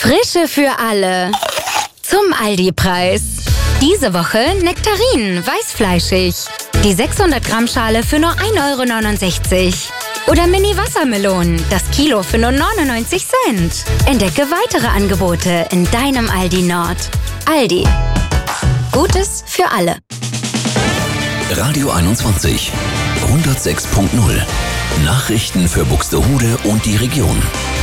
Frische für alle. Zum Aldi-Preis. Diese Woche Nektarinen, weißfleischig. Die 600 Gramm Schale für nur 1,69 €. Oder Mini-Wassermelonen, das Kilo für nur 99 Cent. Entdecke weitere Angebote in deinem Aldi Nord. Aldi. Gutes für alle. Radio 21 106.0. Nachrichten für Buxtehude und die Region.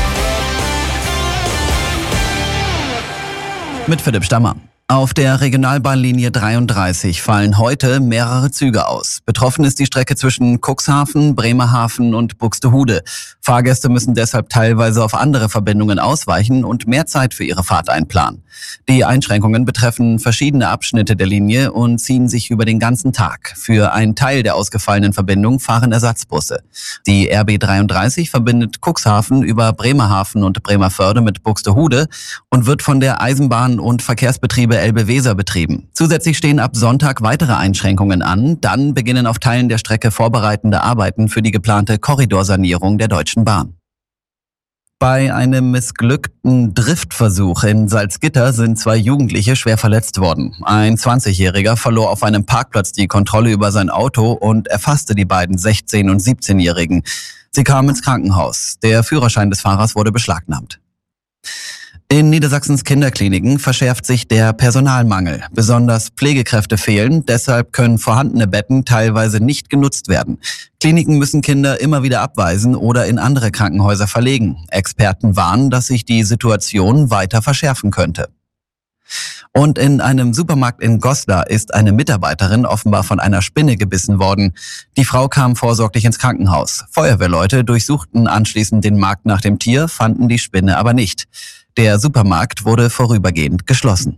Mit Philipp Stammer. Auf der Regionalbahnlinie 33 fallen heute mehrere Züge aus. Betroffen ist die Strecke zwischen Cuxhaven, Bremerhaven und Buxtehude. Fahrgäste müssen deshalb teilweise auf andere Verbindungen ausweichen und mehr Zeit für ihre Fahrt einplanen. Die Einschränkungen betreffen verschiedene Abschnitte der Linie und ziehen sich über den ganzen Tag. Für einen Teil der ausgefallenen Verbindung fahren Ersatzbusse. Die RB 33 verbindet Cuxhaven über Bremerhaven und Bremervörde mit Buxtehude und wird von der Eisenbahn- und Verkehrsbetriebe Elbe-Weser betrieben. Zusätzlich stehen ab Sonntag weitere Einschränkungen an. Dann beginnen auf Teilen der Strecke vorbereitende Arbeiten für die geplante Korridorsanierung der Deutschen Bahn. Bei einem missglückten Driftversuch in Salzgitter sind 2 Jugendliche schwer verletzt worden. Ein 20-Jähriger verlor auf einem Parkplatz die Kontrolle über sein Auto und erfasste die beiden 16- und 17-Jährigen. Sie kamen ins Krankenhaus. Der Führerschein des Fahrers wurde beschlagnahmt. In Niedersachsens Kinderkliniken verschärft sich der Personalmangel. Besonders Pflegekräfte fehlen, deshalb können vorhandene Betten teilweise nicht genutzt werden. Kliniken müssen Kinder immer wieder abweisen oder in andere Krankenhäuser verlegen. Experten warnen, dass sich die Situation weiter verschärfen könnte. Und in einem Supermarkt in Goslar ist eine Mitarbeiterin offenbar von einer Spinne gebissen worden. Die Frau kam vorsorglich ins Krankenhaus. Feuerwehrleute durchsuchten anschließend den Markt nach dem Tier, fanden die Spinne aber nicht. Der Supermarkt wurde vorübergehend geschlossen.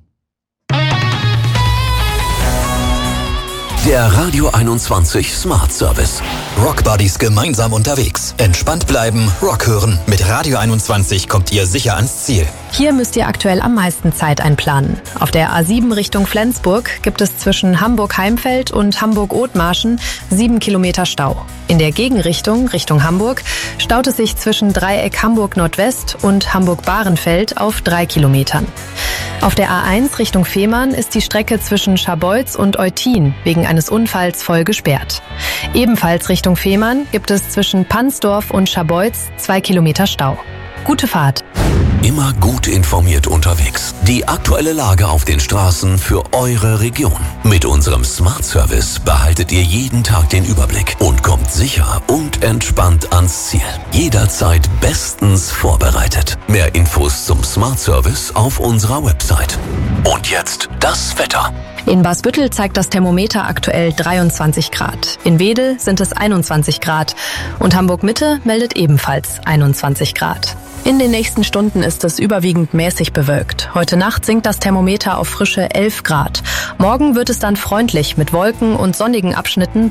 Der Radio 21 Smart Service. Rockbuddies gemeinsam unterwegs. Entspannt bleiben, Rock hören. Mit Radio 21 kommt ihr sicher ans Ziel. Hier müsst ihr aktuell am meisten Zeit einplanen. Auf der A7 Richtung Flensburg gibt es zwischen Hamburg-Heimfeld und Hamburg-Othmarschen 7 Kilometer Stau. In der Gegenrichtung, Richtung Hamburg, staut es sich zwischen Dreieck Hamburg-Nordwest und Hamburg-Bahrenfeld auf 3 Kilometern. Auf der A1 Richtung Fehmarn ist die Strecke zwischen Scharbeutz und Eutin wegen eines Unfalls voll gesperrt. Ebenfalls Richtung Fehmarn gibt es zwischen Pansdorf und Scharbeutz 2 Kilometer Stau. Gute Fahrt! Immer gut informiert unterwegs. Die aktuelle Lage auf den Straßen für eure Region. Mit unserem Smart Service behaltet ihr jeden Tag den Überblick und kommt sicher und entspannt ans Ziel. Jederzeit bestens vorbereitet. Mehr Infos zum Smart Service auf unserer Website. Und jetzt das Wetter. In Basbüttel zeigt das Thermometer aktuell 23 Grad. In Wedel sind es 21 Grad. Und Hamburg-Mitte meldet ebenfalls 21 Grad. In den nächsten Stunden ist es überwiegend mäßig bewölkt. Heute Nacht sinkt das Thermometer auf frische 11 Grad. Morgen wird es dann freundlich mit Wolken und sonnigen Abschnitten